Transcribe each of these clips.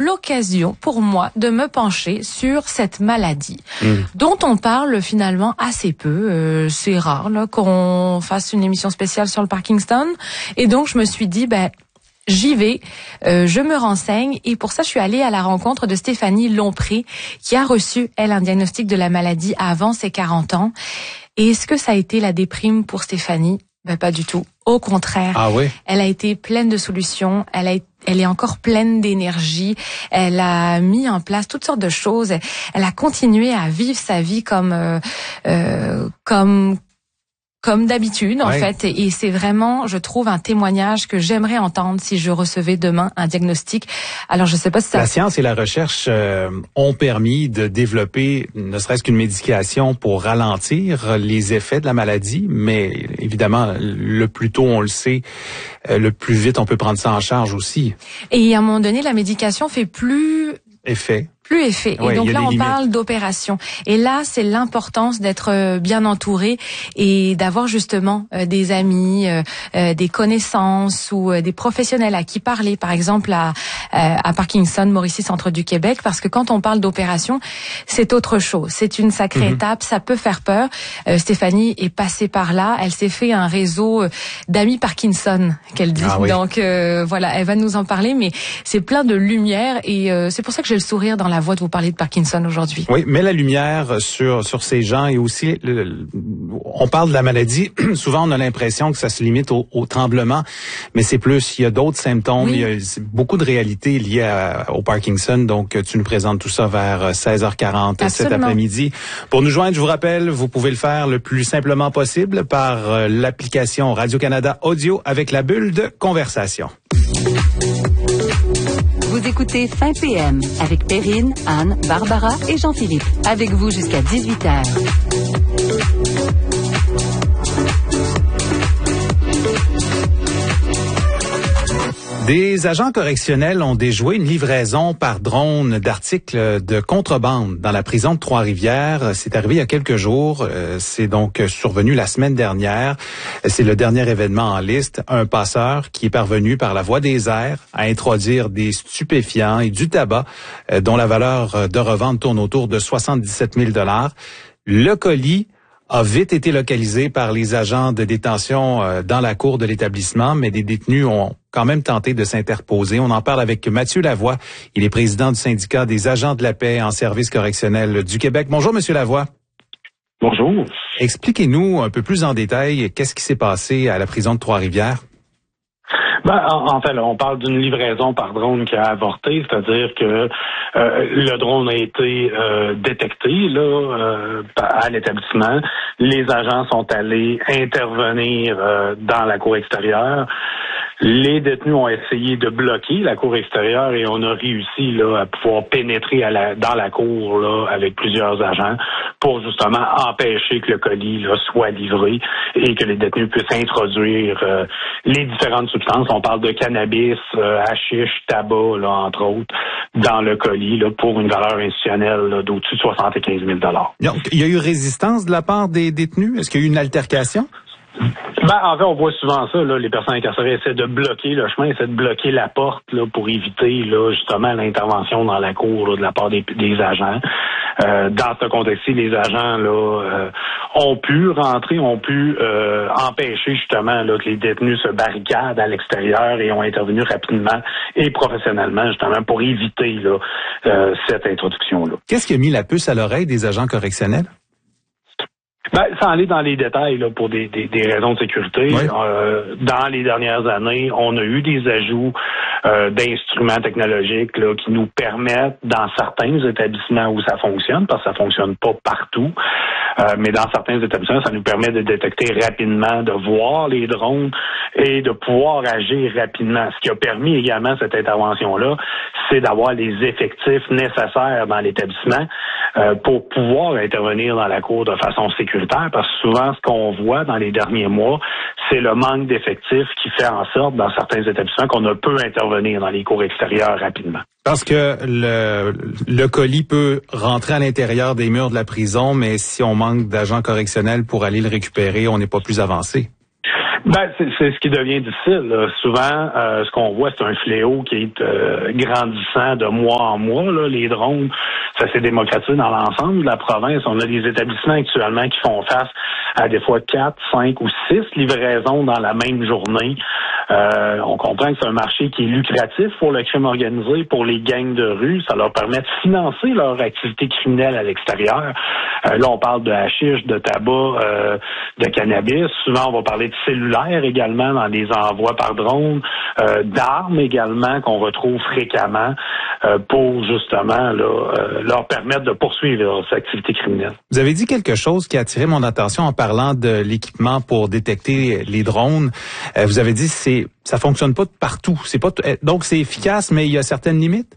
l'occasion pour moi de me pencher sur cette maladie dont on parle finalement assez peu. C'est rare là, qu'on fasse une émission spéciale sur le Parkinson. Et donc, je me suis dit, j'y vais, je me renseigne et pour ça, je suis allée à la rencontre de Stéphanie Lompré qui a reçu, elle, un diagnostic de la maladie avant ses 40 ans. Et est-ce que ça a été la déprime pour Stéphanie? Pas du tout. Au contraire. Ah oui? Elle a été pleine de solutions. Elle est encore pleine d'énergie. Elle a mis en place toutes sortes de choses. Elle a continué à vivre sa vie comme d'habitude, en fait. Et c'est vraiment, je trouve, un témoignage que j'aimerais entendre si je recevais demain un diagnostic. Alors, je sais pas si ça... La science et la recherche ont permis de développer ne serait-ce qu'une médication pour ralentir les effets de la maladie, mais évidemment, le plus tôt on le sait, le plus vite on peut prendre ça en charge aussi. Et à un moment donné, la médication fait plus effet. Et donc là, on parle d'opération. Et là, c'est l'importance d'être bien entouré et d'avoir justement des amis, des connaissances ou des professionnels à qui parler. Par exemple, à Parkinson, Mauricie Centre du Québec, parce que quand on parle d'opération, c'est autre chose. C'est une sacrée étape. Ça peut faire peur. Stéphanie est passée par là. Elle s'est fait un réseau d'amis Parkinson, qu'elle dit. Donc voilà, elle va nous en parler. Mais c'est plein de lumière et c'est pour ça que j'ai le sourire dans la voix de vous parler de Parkinson aujourd'hui. Oui, mais la lumière sur ces gens et aussi, on parle de la maladie, souvent on a l'impression que ça se limite au tremblement, mais c'est plus, il y a d'autres symptômes, il y a beaucoup de réalités liées au Parkinson, donc tu nous présentes tout ça vers 16h40 cet après-midi. Pour nous joindre, je vous rappelle, vous pouvez le faire le plus simplement possible par l'application Radio-Canada Audio avec la bulle de conversation. Vous écoutez Fin PM avec Perrine, Anne, Barbara et Jean-Philippe. Avec vous jusqu'à 18h. Des agents correctionnels ont déjoué une livraison par drone d'articles de contrebande dans la prison de Trois-Rivières. C'est arrivé il y a quelques jours. C'est donc survenu la semaine dernière. C'est le dernier événement en liste. Un passeur qui est parvenu par la voie des airs à introduire des stupéfiants et du tabac dont la valeur de revente tourne autour de 77 000 $. Le colis a vite été localisé par les agents de détention dans la cour de l'établissement, mais des détenus ont quand même tenté de s'interposer. On en parle avec Mathieu Lavoie. Il est président du syndicat des agents de la paix en service correctionnel du Québec. Bonjour, Monsieur Lavoie. Bonjour. Expliquez-nous un peu plus en détail qu'est-ce qui s'est passé à la prison de Trois-Rivières. En fait, là, on parle d'une livraison par drone qui a avorté, c'est-à-dire que le drone a été détecté là à l'établissement. Les agents sont allés intervenir dans la cour extérieure. Les détenus ont essayé de bloquer la cour extérieure et on a réussi là à pouvoir pénétrer dans la cour là avec plusieurs agents pour justement empêcher que le colis là soit livré et que les détenus puissent introduire les différentes substances. On parle de cannabis, hashish, tabac là entre autres dans le colis là pour une valeur institutionnelle là, d'au-dessus de 75 000 $. Donc, il y a eu résistance de la part des détenus? Est-ce qu'il y a eu une altercation? En fait, on voit souvent ça, là, les personnes incarcérées essaient de bloquer le chemin, essaient de bloquer la porte là, pour éviter là, justement l'intervention dans la cour là, de la part des agents. Dans ce contexte-ci, les agents là ont pu rentrer, ont pu empêcher justement là, que les détenus se barricadent à l'extérieur et ont intervenu rapidement et professionnellement justement pour éviter là, cette introduction-là. Qu'est-ce qui a mis la puce à l'oreille des agents correctionnels? Sans aller dans les détails là, pour des raisons de sécurité, dans les dernières années, on a eu des ajouts d'instruments technologiques là, qui nous permettent, dans certains établissements où ça fonctionne, parce que ça fonctionne pas partout, mais dans certains établissements, ça nous permet de détecter rapidement, de voir les drones et de pouvoir agir rapidement. Ce qui a permis également cette intervention-là, c'est d'avoir les effectifs nécessaires dans l'établissement pour pouvoir intervenir dans la cour de façon sécuritaire, parce que souvent, ce qu'on voit dans les derniers mois, c'est le manque d'effectifs qui fait en sorte, dans certains établissements, qu'on ne peut intervenir dans les cours extérieures rapidement. Parce que le colis peut rentrer à l'intérieur des murs de la prison, mais si on manque d'agents correctionnels pour aller le récupérer, on n'est pas plus avancé. C'est ce qui devient difficile, là. Souvent, ce qu'on voit, c'est un fléau qui est grandissant de mois en mois, là. Les drones, ça s'est démocratisé dans l'ensemble de la province. On a des établissements actuellement qui font face à des fois 4, 5 ou 6 livraisons dans la même journée. On comprend que c'est un marché qui est lucratif pour le crime organisé, pour les gangs de rue. Ça leur permet de financer leur activité criminelle à l'extérieur. Là, on parle de hashish, de tabac, de cannabis. Souvent, on va parler de cellulaire également dans les envois par drone, d'armes également qu'on retrouve fréquemment pour justement leur permettre de poursuivre leurs activités criminelles. Vous avez dit quelque chose qui a attiré mon attention en parlant de l'équipement pour détecter les drones. Vous avez dit ça fonctionne pas partout. Donc c'est efficace, mais il y a certaines limites.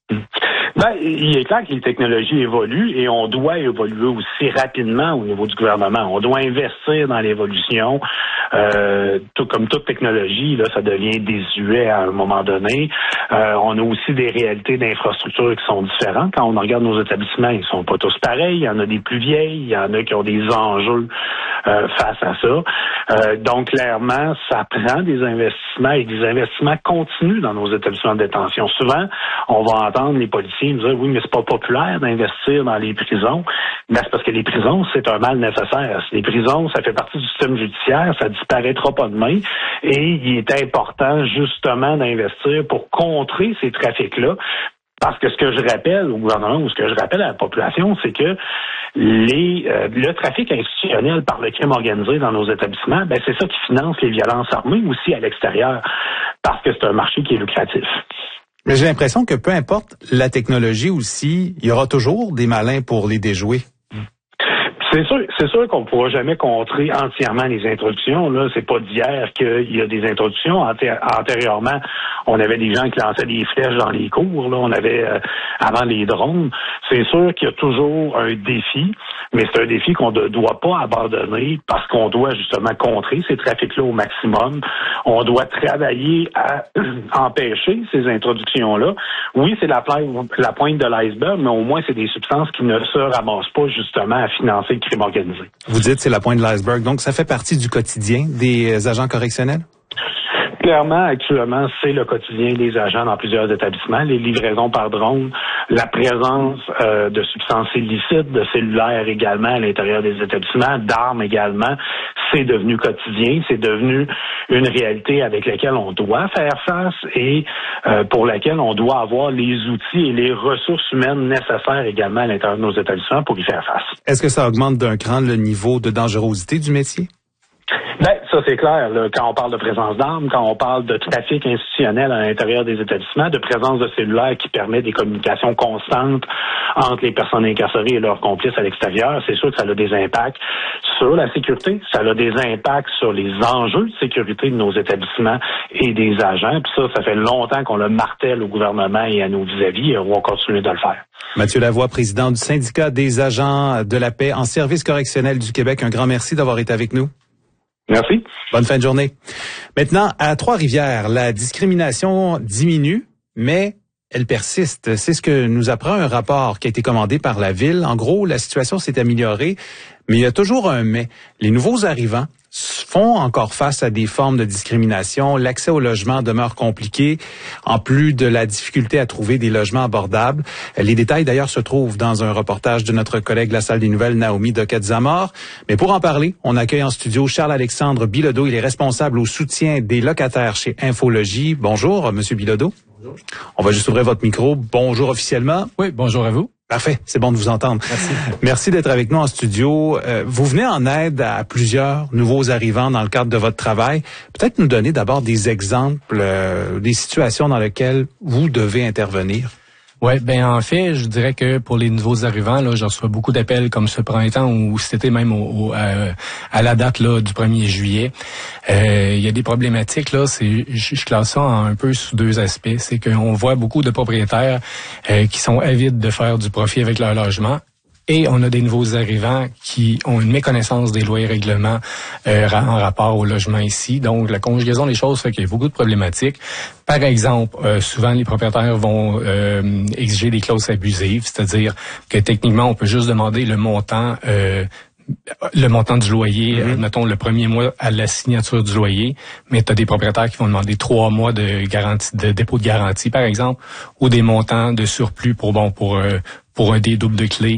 Il est clair que les technologies évoluent et on doit évoluer aussi rapidement au niveau du gouvernement. On doit investir dans l'évolution. Tout comme toute technologie, là, ça devient désuet à un moment donné. On a aussi des réalités d'infrastructures qui sont différentes. Quand on regarde nos établissements, ils sont pas tous pareils. Il y en a des plus vieilles, il y en a qui ont des enjeux face à ça. Donc, clairement, ça prend des investissements et des investissements continus dans nos établissements de détention. Souvent, on va entendre les policiers nous dire « Oui, mais c'est pas populaire d'investir dans les prisons. » Ben, c'est parce que les prisons, c'est un mal nécessaire. Les prisons, ça fait partie du système judiciaire, ça disparaîtra pas demain. Et il est important, justement, d'investir pour contrer ces trafics-là. Parce que ce que je rappelle au gouvernement ou ce que je rappelle à la population, c'est que le trafic institutionnel par le crime organisé dans nos établissements, ben c'est ça qui finance les violences armées aussi à l'extérieur, parce que c'est un marché qui est lucratif. Mais j'ai l'impression que peu importe la technologie aussi, il y aura toujours des malins pour les déjouer. C'est sûr qu'on ne pourra jamais contrer entièrement les introductions. Là, c'est pas d'hier qu'il y a des introductions. Antérieurement, on avait des gens qui lançaient des flèches dans les cours. Là, on avait avant les drones. C'est sûr qu'il y a toujours un défi, mais c'est un défi qu'on ne doit pas abandonner parce qu'on doit justement contrer ces trafics-là au maximum. On doit travailler à empêcher ces introductions-là. Oui, c'est la pointe de l'iceberg, mais au moins c'est des substances qui ne se ramassent pas justement à financer le crime organisé. Vous dites c'est la pointe de l'iceberg, donc ça fait partie du quotidien des agents correctionnels? Clairement, actuellement, c'est le quotidien des agents dans plusieurs établissements. Les livraisons par drone, la présence de substances illicites, de cellulaires également à l'intérieur des établissements, d'armes également, c'est devenu quotidien, c'est devenu une réalité avec laquelle on doit faire face et pour laquelle on doit avoir les outils et les ressources humaines nécessaires également à l'intérieur de nos établissements pour y faire face. Est-ce que ça augmente d'un cran le niveau de dangerosité du métier? Ben, ça c'est clair. Là, quand on parle de présence d'armes, quand on parle de trafic institutionnel à l'intérieur des établissements, de présence de cellulaires qui permet des communications constantes entre les personnes incarcérées et leurs complices à l'extérieur, c'est sûr que ça a des impacts sur la sécurité, ça a des impacts sur les enjeux de sécurité de nos établissements et des agents. Puis ça fait longtemps qu'on le martèle au gouvernement et à nos vis-à-vis et on va continuer de le faire. Mathieu Lavoie, président du syndicat des agents de la paix en service correctionnel du Québec, un grand merci d'avoir été avec nous. Merci. Bonne fin de journée. Maintenant, à Trois-Rivières, la discrimination diminue, mais elle persiste. C'est ce que nous apprend un rapport qui a été commandé par la Ville. En gros, la situation s'est améliorée, mais il y a toujours un mais. Les nouveaux arrivants font encore face à des formes de discrimination. L'accès au logement demeure compliqué, en plus de la difficulté à trouver des logements abordables. Les détails, d'ailleurs, se trouvent dans un reportage de notre collègue de la Salle des Nouvelles, Naomi Doquette-Zamor. Mais pour en parler, on accueille en studio Charles-Alexandre Bilodeau. Il est responsable au soutien des locataires chez Infologie. Bonjour, Monsieur Bilodeau. Bonjour. On va juste ouvrir votre micro. Bonjour officiellement. Oui, bonjour à vous. Parfait, c'est bon de vous entendre. Merci. Merci d'être avec nous en studio. Vous venez en aide à plusieurs nouveaux arrivants dans le cadre de votre travail. Peut-être nous donner d'abord des exemples, des situations dans lesquelles vous devez intervenir. Ouais, ben en fait, je dirais que pour les nouveaux arrivants, là, je reçois beaucoup d'appels comme ce printemps ou c'était même à la date là du 1er juillet. Il y a des problématiques là, je classe ça un peu sous deux aspects, c'est qu'on voit beaucoup de propriétaires qui sont avides de faire du profit avec leur logement. Et on a des nouveaux arrivants qui ont une méconnaissance des lois et règlements en rapport au logement ici. Donc, la conjugaison des choses fait qu'il y a beaucoup de problématiques. Par exemple, souvent, les propriétaires vont exiger des clauses abusives, c'est-à-dire que techniquement, on peut juste demander le montant le montant du loyer, mettons le premier mois à la signature du loyer, mais tu as des propriétaires qui vont demander 3 mois de garantie, de dépôt de garantie, par exemple, ou des montants de surplus pour un des doubles de clés.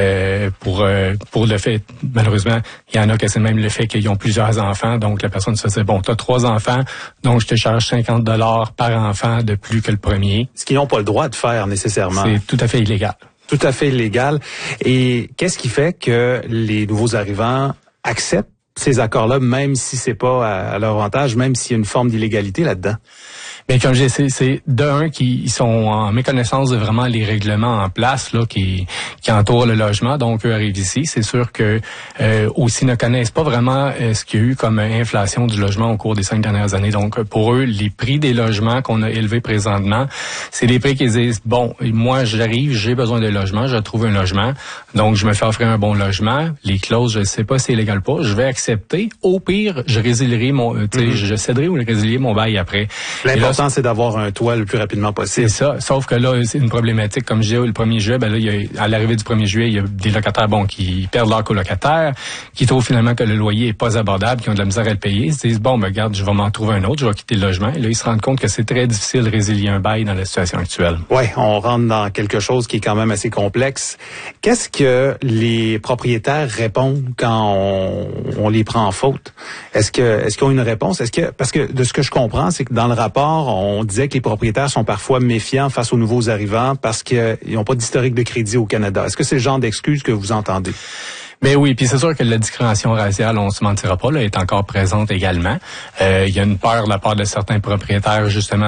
Pour le fait, malheureusement, il y en a que c'est même le fait qu'ils ont plusieurs enfants, donc la personne se dit, bon, tu as 3 enfants, donc je te charge $50 par enfant de plus que le premier. Ce qu'ils n'ont pas le droit de faire nécessairement. C'est tout à fait illégal. Tout à fait illégal. Et qu'est-ce qui fait que les nouveaux arrivants acceptent ces accords-là, même si c'est pas à leur avantage, même s'il y a une forme d'illégalité là-dedans? Mais comme je dis, c'est d'un qui sont en méconnaissance de vraiment les règlements en place là qui entourent le logement. Donc eux arrivent ici, c'est sûr que aussi ne connaissent pas vraiment ce qu'il y a eu comme inflation du logement au cours des 5 dernières années. Donc pour eux, les prix des logements qu'on a élevés présentement, c'est des prix qu'ils disent bon, moi j'arrive, j'ai besoin de logement, je trouve un logement, donc je me fais offrir un bon logement. Les clauses, je sais pas si c'est légal ou pas, je vais accepter. Au pire, je résilierai je céderai ou résilierai mon bail après. L'important, c'est d'avoir un toit le plus rapidement possible. C'est ça. Sauf que là, c'est une problématique. Comme je disais, le 1er juillet, à l'arrivée du 1er juillet, il y a des locataires, qui perdent leur colocataire, qui trouvent finalement que le loyer est pas abordable, qui ont de la misère à le payer. Ils se disent, regarde, je vais m'en trouver un autre, je vais quitter le logement. Et là, ils se rendent compte que c'est très difficile de résilier un bail dans la situation actuelle. Ouais, on rentre dans quelque chose qui est quand même assez complexe. Qu'est-ce que les propriétaires répondent quand on les prend en faute? Est-ce qu'ils ont une réponse? Parce que de ce que je comprends, c'est que dans le rapport, on disait que les propriétaires sont parfois méfiants face aux nouveaux arrivants parce qu'ils n'ont pas d'historique de crédit au Canada. Est-ce que c'est le genre d'excuse que vous entendez? Mais oui, puis c'est sûr que la discrimination raciale, on se mentira pas, là, est encore présente également. Il y a une peur de la part de certains propriétaires, justement,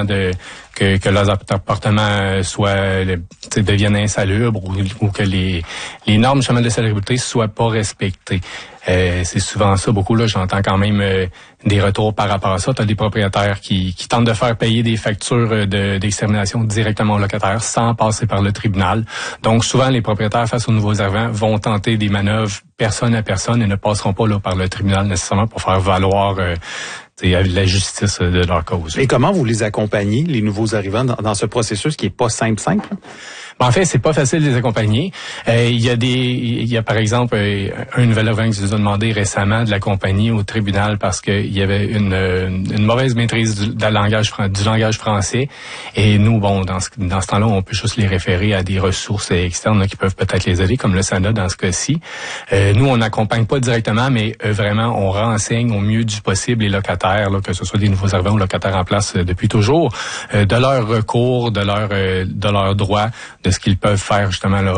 que leurs appartements deviennent insalubres ou que les normes justement de salubrité soient pas respectées. C'est souvent ça, beaucoup là, j'entends quand même des retours par rapport à ça. Tu as des propriétaires qui tentent de faire payer des factures d'extermination directement aux locataires sans passer par le tribunal. Donc souvent les propriétaires face aux nouveaux arrivants vont tenter des manœuvres personne à personne et ne passeront pas là par le tribunal nécessairement pour faire valoir la justice de leur cause. Et comment vous les accompagnez, les nouveaux arrivants, dans ce processus qui est pas simple? En fait, c'est pas facile de les accompagner. Il y a par exemple un nouvel arrivant qui nous a demandé récemment de l'accompagner au tribunal parce qu'il y avait une mauvaise maîtrise du langage français. Et nous, dans ce temps-là, on peut juste les référer à des ressources externes là, qui peuvent peut-être les aider, comme le SANA dans ce cas-ci. Nous, on n'accompagne pas directement, mais vraiment, on renseigne au mieux du possible les locataires, là, que ce soit des nouveaux arrivants ou locataires en place depuis toujours, de leurs recours, de leurs droits, de ce qu'ils peuvent faire justement là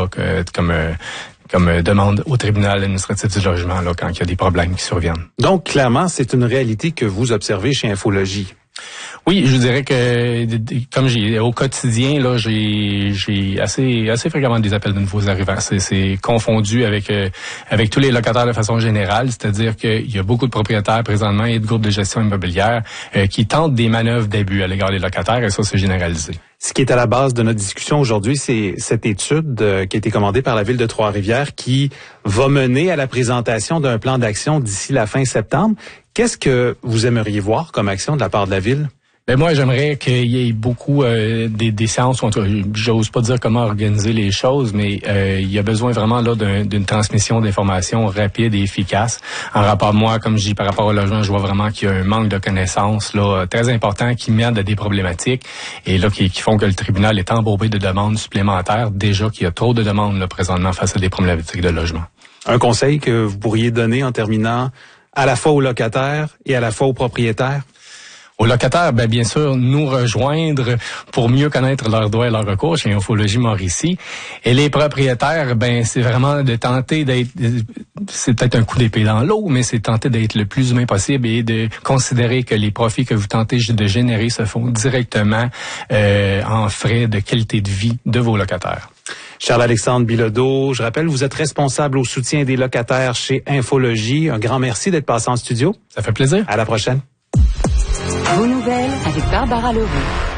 comme demande au tribunal administratif du logement là quand il y a des problèmes qui surviennent. Donc clairement, c'est une réalité que vous observez chez Infologie. Oui, je dirais que comme au quotidien là, j'ai assez fréquemment des appels de nouveaux arrivants. C'est confondu avec tous les locataires de façon générale, c'est-à-dire qu'il y a beaucoup de propriétaires présentement et de groupes de gestion immobilière qui tentent des manœuvres d'abus à l'égard des locataires et ça c'est généralisé. Ce qui est à la base de notre discussion aujourd'hui, c'est cette étude qui a été commandée par la Ville de Trois-Rivières qui va mener à la présentation d'un plan d'action d'ici la fin septembre. Qu'est-ce que vous aimeriez voir comme action de la part de la Ville? Ben moi, j'aimerais qu'il y ait beaucoup des séances. J'ose pas dire comment organiser les choses, mais il y a besoin vraiment là d'une transmission d'informations rapide et efficace. En rapport, moi, comme je dis par rapport au logement, je vois vraiment qu'il y a un manque de connaissances là très important qui mène à des problématiques et là qui font que le tribunal est embourbé de demandes supplémentaires. Déjà qu'il y a trop de demandes là présentement face à des problématiques de logement. Un conseil que vous pourriez donner en terminant à la fois aux locataires et à la fois aux propriétaires? Aux locataires, bien sûr, nous rejoindre pour mieux connaître leurs droits et leurs recours chez Infologie Mauricie. Et les propriétaires, c'est vraiment de tenter d'être, c'est peut-être un coup d'épée dans l'eau, mais c'est tenter d'être le plus humain possible et de considérer que les profits que vous tentez de générer se font directement en frais de qualité de vie de vos locataires. Charles-Alexandre Bilodeau, je rappelle, vous êtes responsable au soutien des locataires chez Infologie. Un grand merci d'être passé en studio. Ça fait plaisir. À la prochaine. Vos nouvelles avec Barbara Leroux.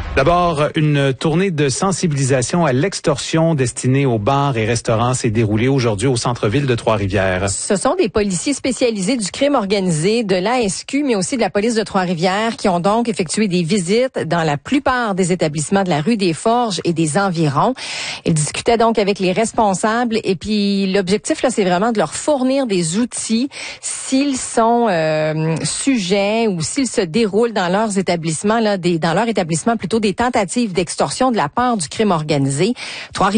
D'abord, une tournée de sensibilisation à l'extorsion destinée aux bars et restaurants s'est déroulée aujourd'hui au centre-ville de Trois-Rivières. Ce sont des policiers spécialisés du crime organisé, de l'ASQ, mais aussi de la police de Trois-Rivières, qui ont donc effectué des visites dans la plupart des établissements de la rue des Forges et des environs. Ils discutaient donc avec les responsables et puis l'objectif, là, c'est vraiment de leur fournir des outils s'ils sont sujets ou s'ils se déroulent dans leurs établissements, là, dans leur établissement plutôt des tentatives d'extorsion de la part du crime organisé.